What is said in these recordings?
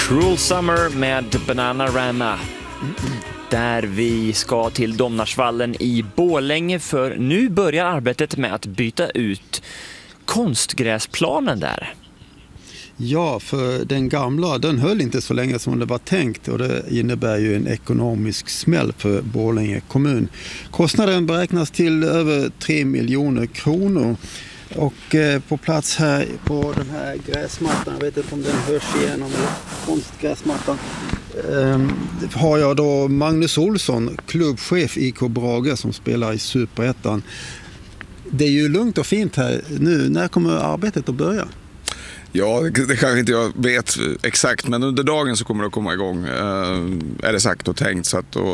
Cruel Summer med Bananarama. Där vi ska till Domnarsvallen i Borlänge, för nu börjar arbetet med att byta ut konstgräsplanen där. Ja, för den gamla, den höll inte så länge som det var tänkt, och det innebär ju en ekonomisk smäll för Borlänge kommun. Kostnaden beräknas till över 3 miljoner kronor. Och på plats här på den här gräsmattan, jag vet inte om den hörs igenom, konstgräsmattan, har jag då Magnus Olsson, klubbchef i IK Brage, som spelar i Superettan. Det är ju lugnt och fint här nu. När kommer arbetet att börja? Ja, det kanske inte jag vet exakt, men under dagen så kommer det att komma igång, är det sagt och tänkt.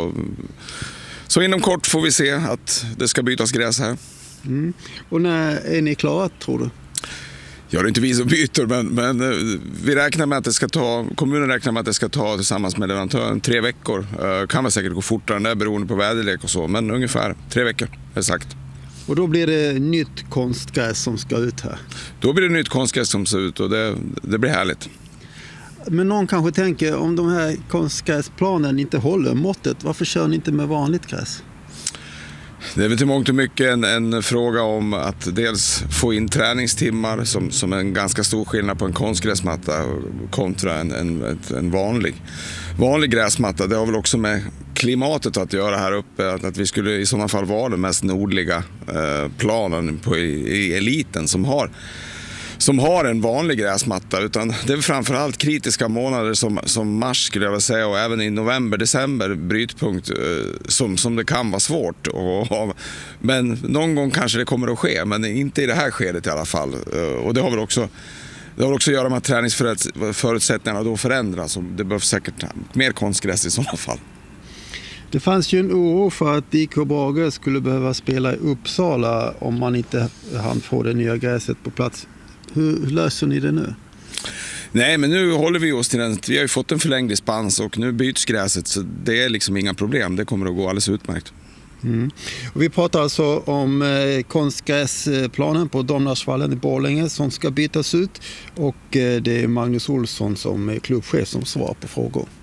Så inom kort får vi se att det ska bytas gräs här. Mm. Och när är ni klara, tror du? Ja, det är inte vi som byter, men vi räknar med att det ska ta, kommunen räknar med att det ska ta tillsammans med leverantören 3 veckor. Kan väl säkert gå fortare än det beroende på väderlek och så, men ungefär 3 veckor är sagt. Och då blir det nytt konstgräs som ska ut här? Då blir det nytt konstgräs som ser ut, och det blir härligt. Men någon kanske tänker, om de här konstgräsplanen inte håller måttet, varför kör ni inte med vanligt gräs? Det är väl till mångt och mycket en fråga om att dels få in träningstimmar som är en ganska stor skillnad på en konstgräsmatta kontra en vanlig gräsmatta. Det har väl också med klimatet att göra här uppe, att vi skulle i sådana fall vara den mest nordliga planen i eliten som har en vanlig gräsmatta, utan det är framförallt kritiska månader som mars skulle jag vilja säga, och även i november, december brytpunkt som det kan vara svårt men någon gång kanske det kommer att ske, men inte i det här skedet i alla fall, och det har väl också att göra med att träningsförutsättningarna då förändras, och det behövs säkert mer konstgräs i sådana fall. Det fanns ju en oro för att IK Brage skulle behöva spela i Uppsala om man inte hann få det nya gräset på plats. Hur löser ni det nu? Nej, men nu håller vi oss till den. Vi har ju fått en förlängd dispens och nu byts gräset, så det är liksom inga problem. Det kommer att gå alldeles utmärkt. Mm. Och vi pratar alltså om konstgräsplanen på Domnarsvallen i Borlänge som ska bytas ut, och det är Magnus Olsson som är klubbchef som svarar på frågor.